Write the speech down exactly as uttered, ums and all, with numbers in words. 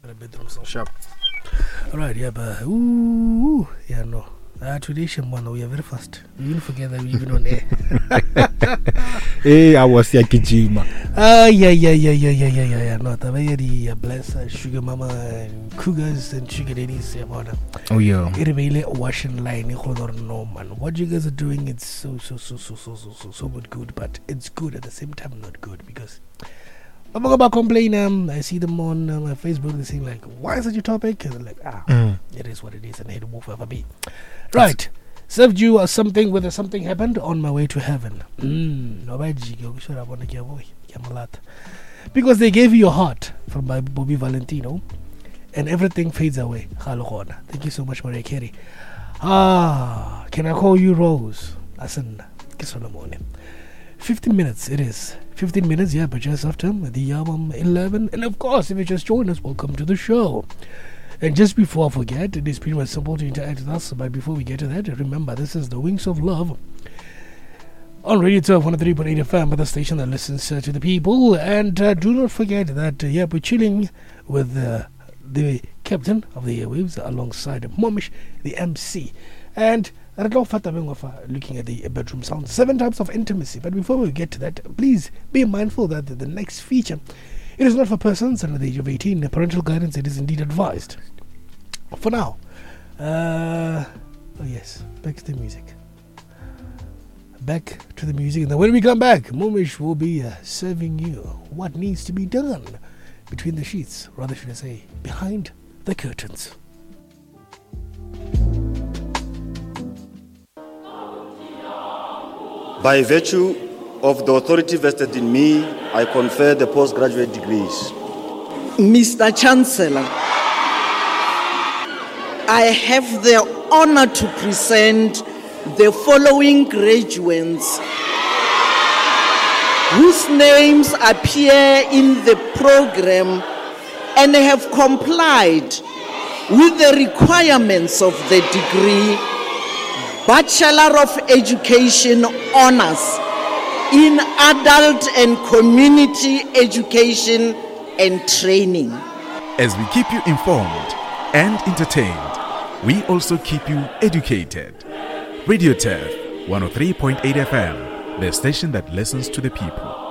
a bedroom song. Sharp. Alright, yeah, but ooh, yeah, no. Ah, tradition, man, we are very fast. We even forget that we even on air. Hey, I was here, Kijima. Ah, yeah, yeah, yeah, yeah, yeah, yeah, yeah, yeah. No, the way the bless uh, sugar mama and cougars and sugar daddies. Oh, yeah. It really washing line. No, man. What you guys are doing, it's so, so, so, so, so, so, so, so much good, but it's good at the same time, not good because. I'm not about complain. Um, I see them on uh, my Facebook. They saying like, "Why is such a topic?" And they're like, "Ah, Mm. it is what it is, and it will forever be." Right. Served you uh, something with uh, something happened on my way to heaven. Mm. Because they gave you your heart from by Bobby Valentino, and everything fades away. Thank you so much, Maria Carey. Ah, can I call you Rose? Asan, kiss on the morning. fifteen minutes it is. fifteen minutes, yeah, but just after the album eleven. And of course, if you just joined us, welcome to the show. And just before I forget, it is pretty much simple to interact with us. But before we get to that, remember, this is the Wings of Love on Radio twelve, one oh three point eight F M, the station that listens uh, to the people. And uh, do not forget that, uh, yeah, we're chilling with uh, the captain of the airwaves alongside Momish, the M C. And I don't know if I'm looking at the bedroom sound. Seven types of intimacy. But before we get to that, please be mindful that the next feature, it is not for persons under the age of eighteen. Parental guidance, it is indeed advised. For now, uh, oh yes, back to the music. Back to the music. And then when we come back, Momish will be uh, serving you what needs to be done between the sheets. Rather, should I say, behind the curtains. By virtue of the authority vested in me, I confer the postgraduate degrees. Mister Chancellor, I have the honor to present the following graduates whose names appear in the program and have complied with the requirements of the degree Bachelor of Education Honors in Adult and Community Education and Training. As we keep you informed and entertained, we also keep you educated. Radio Turf, one oh three point eight F M, the station that listens to the people.